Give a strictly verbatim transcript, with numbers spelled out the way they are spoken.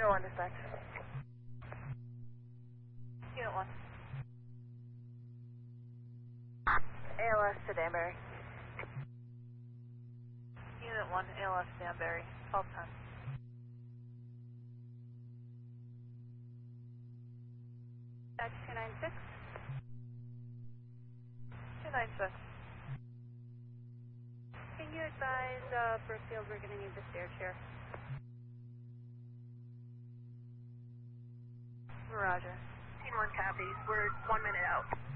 Unit one dispatch. Unit one. A L S to Danbury. Unit one, A L S Danbury, twelve ten. Dispatch two nine six. two nine six. Can you advise uh, Brookfield we're going to need the stair chair? Roger. Team one copies. We're one minute out.